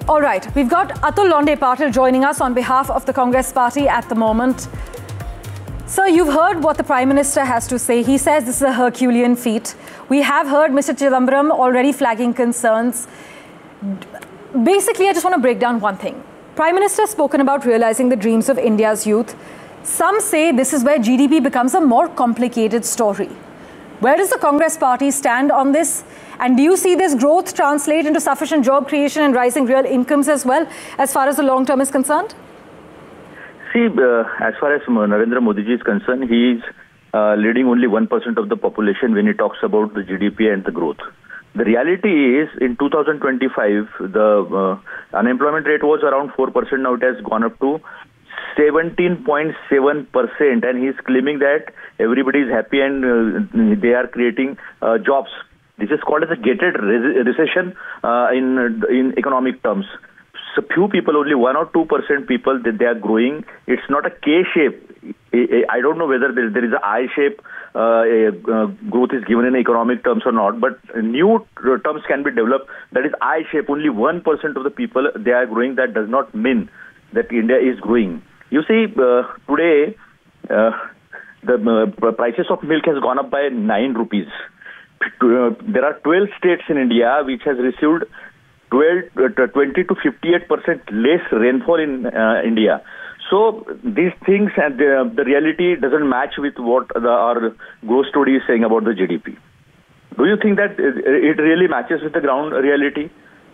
All right, we've got Atul Londe Patil joining us on behalf of the Congress Party at the moment. Sir, you've heard what the Prime Minister has to say. He says this is a Herculean feat. We have heard Mr. Chidambaram already flagging concerns. Basically, I just want to break down one thing. Prime Minister has spoken about realizing the dreams of India's youth. Some say this is where GDP becomes a more complicated story. Where does the Congress Party stand on this? And do you see this growth translate into sufficient job creation and rising real incomes as well, as far as the long term is concerned? See, as far as Narendra Modi ji is concerned, he is leading only 1% of the population when he talks about the GDP and the growth. The reality is, in 2025, the unemployment rate was around 4%. Now it has gone up to 17.7%, and he is claiming that everybody is happy and they are creating jobs. This is called as a gated recession in economic terms. So few people, only 1 or 2% people, that they are growing. It's not a K shape. I don't know whether there is a I shape growth is given in economic terms or not, but new terms can be developed. That is I shape. Only 1% of the people they are growing. That does not mean that India is growing. You see, today the prices of milk has gone up by 9 rupees. There are 12 states in India which has received 20 to 58% less rainfall in India. So these things and the reality doesn't match with what our growth story is saying about the GDP. Do you think that it really matches with the ground reality?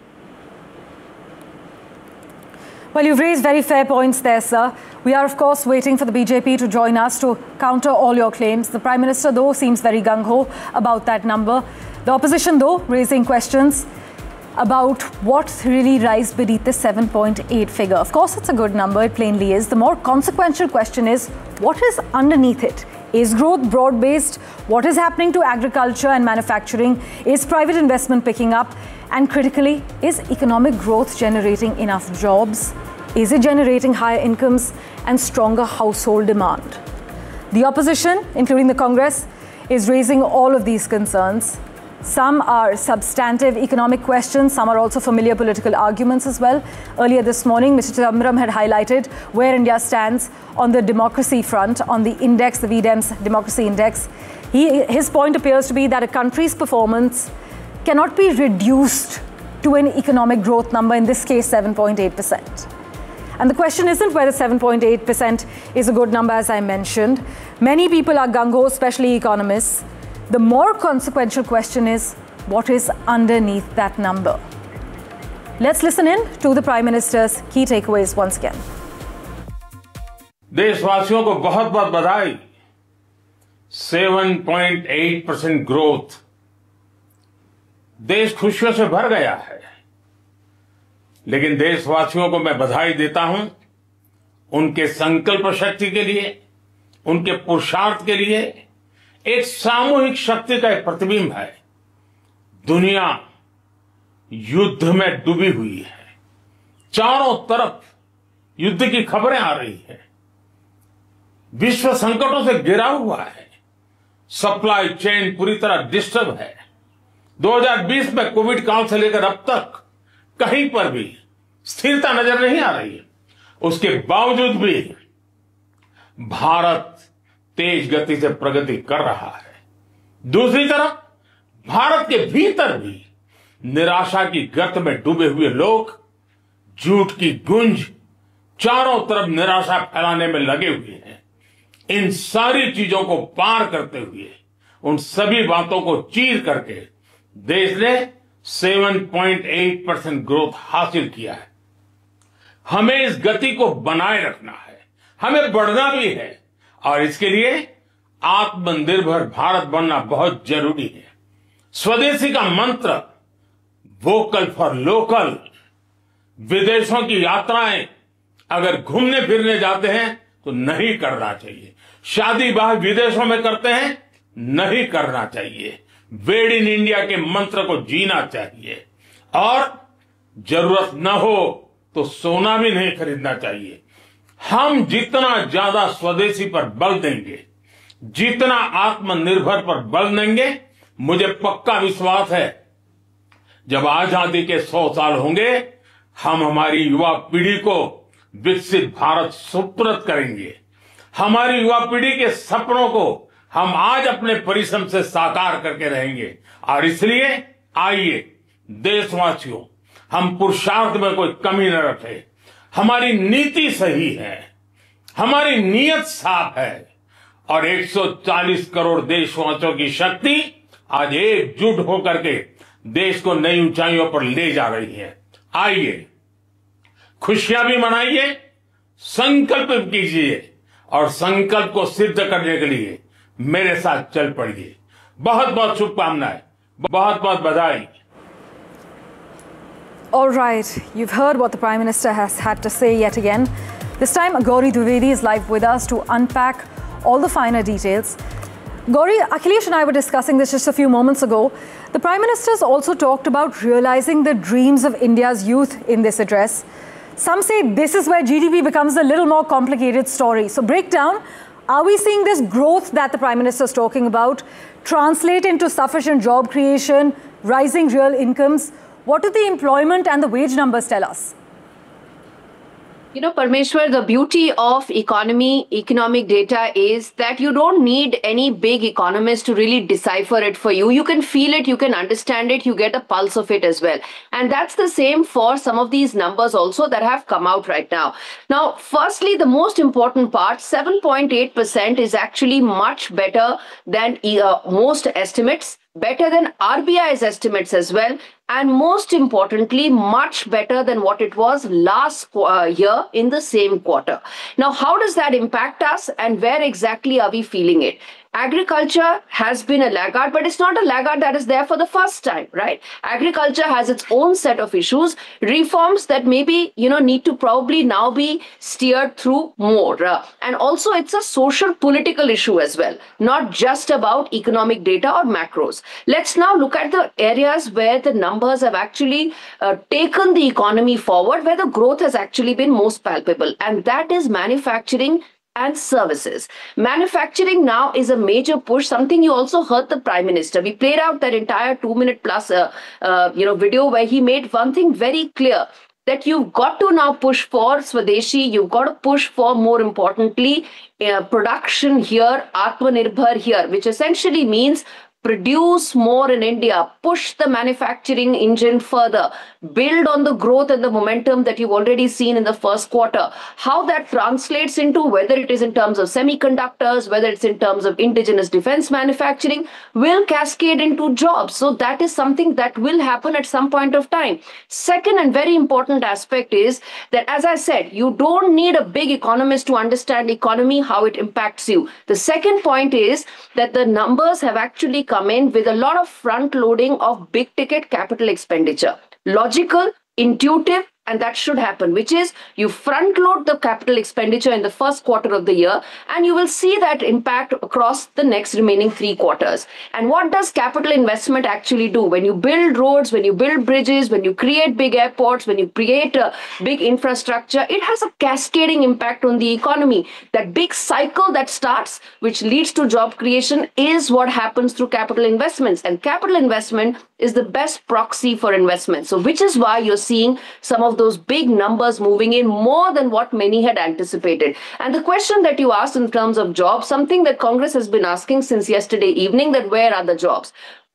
Well, you've raised very fair points there, sir. We are, of course, waiting for the BJP to join us to counter all your claims. The Prime Minister, though, seems very gung-ho about that number. The opposition, though, raising questions about what really lies beneath the 7.8 figure. Of course, it's a good number. It plainly is. The more consequential question is, what is underneath it? Is growth broad-based? What is happening to agriculture and manufacturing? Is private investment picking up? And critically, is economic growth generating enough jobs? Is it generating higher incomes and stronger household demand? The opposition, including the Congress, is raising all of these concerns. Some are substantive economic questions. Some are also familiar political arguments as well. Earlier this morning, Mr. Chidambaram had highlighted where India stands on the democracy front, on the index, the VDEMS democracy index. His point appears to be that a country's performance cannot be reduced to an economic growth number, in this case 7.8%. And the question isn't whether 7.8% is a good number, as I mentioned. Many people are gung-ho, especially economists. The more consequential question is, what is underneath that number? Let's listen in to the Prime Minister's key takeaways once again. देशवासियों को बहुत बहुत बधाई। 7.8% growth, देश खुशियों से भर गया है। लेकिन देशवासियों को मैं बधाई देता हूं उनके संकल्प शक्ति के लिए, उनके पुरुषार्थ के लिए। एक सामूहिक शक्ति का एक प्रतिबिंब है। दुनिया युद्ध में डूबी हुई है। चारों तरफ युद्ध की खबरें आ रही है। विश्व संकटों से घिरा हुआ है। सप्लाई चेन पूरी तरह डिस्टर्ब है। 2020 में कोविड काल से लेकर अब तक कहीं पर भी स्थिरता नजर नहीं आ रही है। उसके बावजूद भी भारत तेज गति से प्रगति कर रहा है। दूसरी तरफ भारत के भीतर भी निराशा की गर्त में डूबे हुए लोग झूठ की गुंज चारों तरफ निराशा फैलाने में लगे हुए हैं। इन सारी चीजों को पार करते हुए, उन सभी बातों को चीर करके देश ने 7.8% ग्रोथ हासिल किया है। हमें इस गति को बनाए रखना है, हमें बढ़ना भी है, और इसके लिए आत्मनिर्भर भारत बनना बहुत जरूरी है। स्वदेशी का मंत्र, वोकल फॉर लोकल। विदेशों की यात्राएं अगर घूमने फिरने जाते हैं तो नहीं करना चाहिए। शादी ब्याह विदेशों में करते हैं, नहीं करना चाहिए। मेड इन इंडिया के मंत्र को जीना चाहिए, और जरूरत न हो तो सोना भी नहीं खरीदना चाहिए। हम जितना ज्यादा स्वदेशी पर बल देंगे, जितना आत्मनिर्भर पर बल देंगे, मुझे पक्का विश्वास है जब आजादी के 100 साल होंगे हम हमारी युवा पीढ़ी को विकसित भारत सुपुर्द करेंगे। हमारी युवा पीढ़ी के सपनों को हम आज अपने परिश्रम से साकार करके रहेंगे। और इसलिए आइए देशवासियों, हम पुरुषार्थ में कोई कमी न रखें। हमारी नीति सही है, हमारी नीयत साफ है और 140 करोड़ देशवासियों की शक्ति आज एकजुट होकर के देश को नई ऊंचाइयों पर ले जा रही है। आइए खुशियां भी मनाइए, संकल्प कीजिए और संकल्प को सिद्ध करने के लिए मेरे साथ चल पड़िए। बहुत बहुत शुभकामनाएं, बहुत बहुत बधाई। All right, you've heard what the Prime Minister has had to say yet again. This time, Gauri Dwivedi is live with us to unpack all the finer details. Gauri, Akhilesh and I were discussing this just a few moments ago. The Prime Minister has also talked about realizing the dreams of India's youth in this address. Some say this is where GDP becomes a little more complicated story. So break down, are we seeing this growth that the Prime Minister is talking about translate into sufficient job creation, rising real incomes? What do the employment and the wage numbers tell us? You know, Parmeshwar, the beauty of economic data is that you don't need any big economist to really decipher it for you. You can feel it, you can understand it, you get a pulse of it as well. And that's the same for some of these numbers also that have come out right now. Now, firstly, the most important part, 7.8% is actually much better than most estimates, better than RBI's estimates as well, and most importantly, much better than what it was last year in the same quarter. Now, how does that impact us and where exactly are we feeling it? Agriculture has been a laggard, but it's not a laggard that is there for the first time, right? Agriculture has its own set of issues, reforms that maybe, need to probably now be steered through more. And also it's a social political issue as well, not just about economic data or macros. Let's now look at the areas where the numbers have actually taken the economy forward, where the growth has actually been most palpable. And that is manufacturing and services. Manufacturing now is a major push, something you also heard the Prime Minister. We played out that entire 2-minute plus video where he made one thing very clear, that you've got to now push for Swadeshi, you've got to push for, more importantly, production here, Atmanirbhar here, which essentially means produce more in India, push the manufacturing engine further, build on the growth and the momentum that you've already seen in the first quarter. How that translates into, whether it is in terms of semiconductors, whether it's in terms of indigenous defense manufacturing, will cascade into jobs. So that is something that will happen at some point of time. Second and very important aspect is that, as I said, you don't need a big economist to understand economy, how it impacts you. The second point is that the numbers have actually come in with a lot of front loading of big ticket capital expenditure. Logical, intuitive, and that should happen, which is you front load the capital expenditure in the first quarter of the year, and you will see that impact across the next remaining 3 quarters. And what does capital investment actually do? When you build roads, when you build bridges, when you create big airports, when you create a big infrastructure, it has a cascading impact on the economy. That big cycle that starts, which leads to job creation, is what happens through capital investments. And capital investment is the best proxy for investment. So which is why you're seeing some of those big numbers moving in more than what many had anticipated. And the question that you asked in terms of jobs, something that Congress has been asking since yesterday evening, that where are the jobs?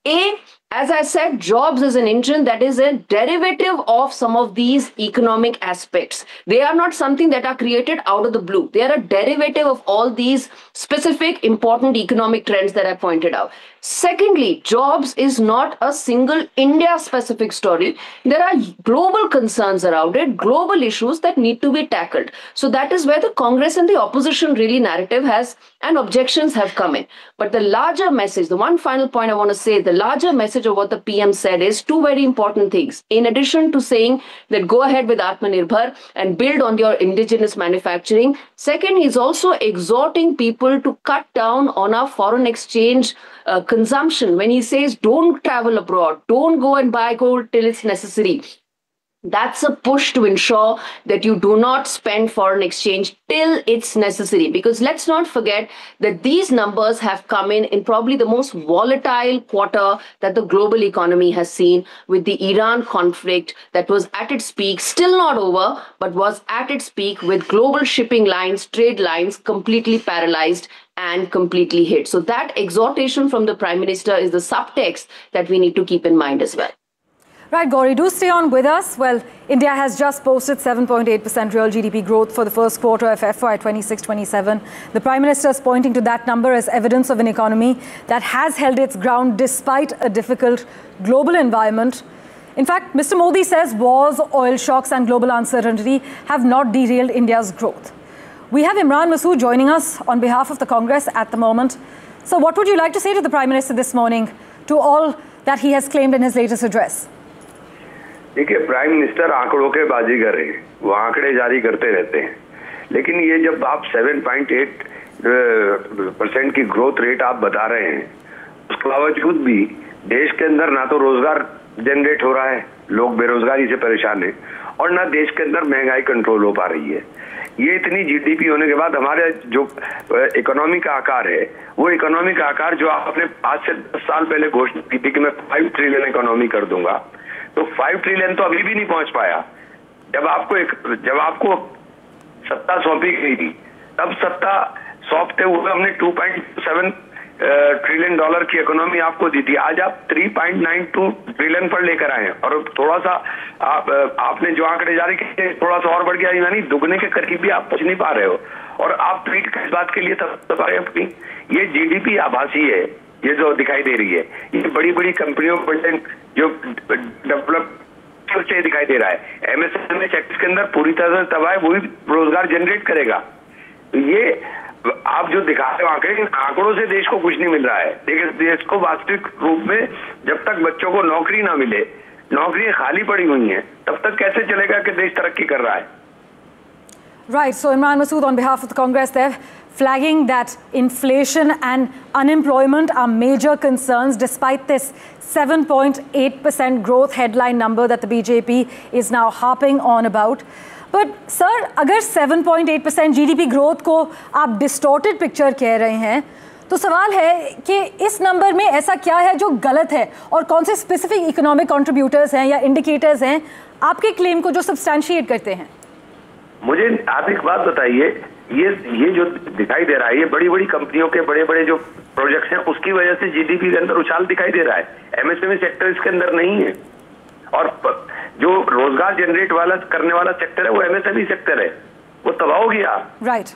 As I said, jobs is an engine that is a derivative of some of these economic aspects. They are not something that are created out of the blue. They are a derivative of all these specific important economic trends that I pointed out. Secondly, jobs is not a single India-specific story. There are global concerns around it, global issues that need to be tackled. So that is where the Congress and the opposition really narrative has and objections have come in. But the larger message, the one final point I want to say, the larger message of what the PM said is 2 very important things. In addition to saying that go ahead with Atmanirbhar and build on your indigenous manufacturing, second, he's also exhorting people to cut down on our foreign exchange consumption. When he says don't travel abroad, don't go and buy gold till it's necessary. That's a push to ensure that you do not spend foreign exchange till it's necessary. Because let's not forget that these numbers have come in probably the most volatile quarter that the global economy has seen, with the Iran conflict that was at its peak, still not over, but was at its peak, with global shipping lines, trade lines completely paralyzed and completely hit. So that exhortation from the Prime Minister is the subtext that we need to keep in mind as well. Right, Gauri, do stay on with us. Well, India has just posted 7.8% real GDP growth for the first quarter of FY 26-27. The Prime Minister is pointing to that number as evidence of an economy that has held its ground despite a difficult global environment. In fact, Mr. Modi says wars, oil shocks and global uncertainty have not derailed India's growth. We have Imran Masood joining us on behalf of the Congress at the moment. So what would you like to say to the Prime Minister this morning, to all that he has claimed in his latest address? देखिए, prime minister आंकड़ों के बाजीगर हैं, वो आंकड़े जारी करते रहते हैं, लेकिन ये जब आप 7.8% की ग्रोथ रेट आप बता रहे हैं, उसके बावजूद भी देश के अंदर ना तो रोजगार जनरेट हो रहा है, लोग बेरोजगारी से परेशान हैं, और ना देश के अंदर महंगाई कंट्रोल हो पा रही है। ये इतनी जीडीपी होने के बाद हमारे जो इकोनॉमी का आकार है, वो इकोनॉमी का आकार जो आपने आज से 10 साल पहले घोषणा की थी कि मैं 5 ट्रिलियन इकोनॉमी कर दूंगा, तो 5 ट्रिलियन तो अभी भी नहीं पहुंच पाया। जब आपको सत्ता सौंपी गई थी, तब सत्ता सौंपते हुए हमने 2.7 ट्रिलियन डॉलर की इकोनॉमी आपको दी थी। आज आप 3.92 ट्रिलियन पर लेकर आए, और थोड़ा सा आपने जो आंकड़े जारी किए थोड़ा सा और बढ़ गया, यानी दुगने के करीब भी आप पहुंच नहीं पा रहे हो। और आप ट्वीट किस बात के लिए तब अपनी ये जीडीपी आभासी है, ये जो दिखाई दे रही है, ये बड़ी बड़ी कंपनियों को जो डेवलप से दिखाई दे रहा है। एमएसएमई सेक्टर के अंदर पूरी तरह से तबाह है, वो भी रोजगार जनरेट करेगा। ये आप जो दिखा रहे हो आंकड़े, इन आंकड़ों से देश को कुछ नहीं मिल रहा है। देखिए, देश को वास्तविक रूप में जब तक बच्चों को नौकरी ना मिले, नौकरियां खाली पड़ी हुई हैं, तब तक कैसे चलेगा कि देश तरक्की कर रहा है। Right, so Imran Masood on behalf of the Congress there, flagging that inflation and unemployment are major concerns despite this 7.8% growth headline number that the BJP is now harping on about. But sir, अगर 7.8% GDP growth को आप distorted picture कह रहे हैं, तो सवाल है कि इस नंबर में ऐसा क्या है जो गलत है, और कौन से स्पेसिफिक इकोनॉमिक कंट्रीब्यूटर्स हैं या इंडिकेटर्स हैं आपके क्लेम को जो सब्सटैंशिएट करते हैं? मुझे आप एक बात बताइए, ये जो दिखाई दे रहा है, ये बड़ी बड़ी कंपनियों के बड़े बड़े जो प्रोजेक्ट्स हैं, उसकी वजह से जीडीपी के अंदर उछाल दिखाई दे रहा है। एमएसएमई सेक्टर इसके अंदर नहीं है, और जो रोजगार जनरेट करने वाला सेक्टर है वो एमएसएमई सेक्टर है, वो तबाह हो गया। Right.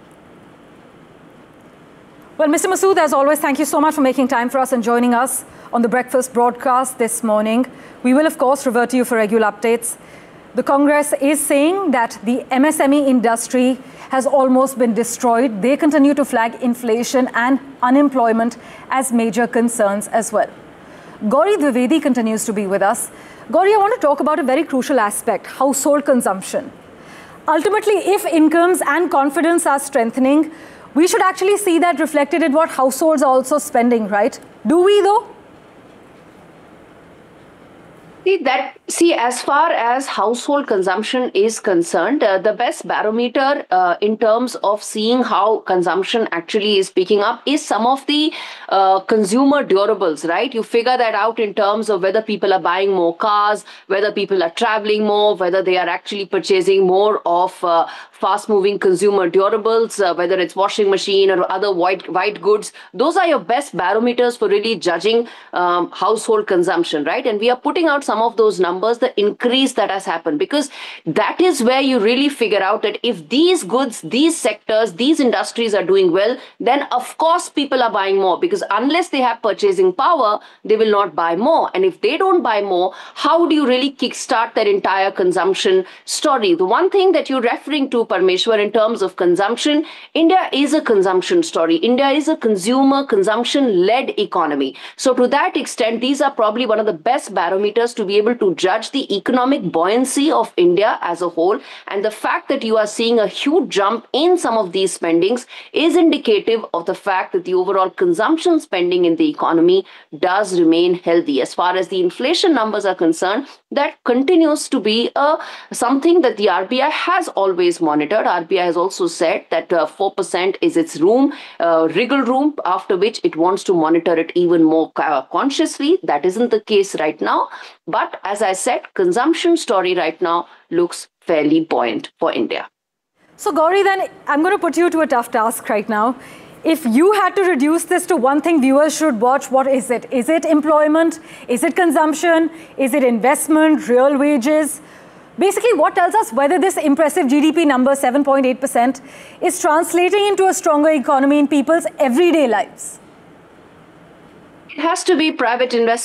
Well, Mr. Masood, as always, thank you so much for making time for us and joining us on the breakfast broadcast this morning. We will, of course, revert to you for regular updates. The Congress is saying that the MSME industry has almost been destroyed. They continue to flag inflation and unemployment as major concerns as well. Gauri Dwivedi continues to be with us. Gauri, I want to talk about a very crucial aspect, household consumption. Ultimately, if incomes and confidence are strengthening, we should actually see that reflected in what households are also spending, right? Do we though? See, as far as household consumption is concerned, the best barometer in terms of seeing how consumption actually is picking up is some of the consumer durables, right? You figure that out in terms of whether people are buying more cars, whether people are traveling more, whether they are actually purchasing more of fast-moving consumer durables, whether it's washing machine or other white goods. Those are your best barometers for really judging household consumption, right? And we are putting out some of those numbers, the increase that has happened, because that is where you really figure out that if these goods, these sectors, these industries are doing well, then of course people are buying more, because unless they have purchasing power, they will not buy more. And if they don't buy more, how do you really kickstart that entire consumption story? The one thing that you're referring to, Parmeshwar, in terms of consumption, India is a consumption story. India is a consumer consumption-led economy. So to that extent, these are probably one of the best barometers to be able to judge the economic buoyancy of India as a whole. And the fact that you are seeing a huge jump in some of these spendings is indicative of the fact that the overall consumption spending in the economy does remain healthy. As far as the inflation numbers are concerned, that continues to be something that the RBI has always monitored. RBI has also said that 4% is its wriggle room, after which it wants to monitor it even more consciously. That isn't the case right now. But as I said, consumption story right now looks fairly buoyant for India. So Gauri, then I'm going to put you to a tough task right now. If you had to reduce this to one thing viewers should watch, what is it? Is it employment? Is it consumption? Is it investment, real wages? Basically, what tells us whether this impressive GDP number, 7.8%, is translating into a stronger economy in people's everyday lives? It has to be private investment.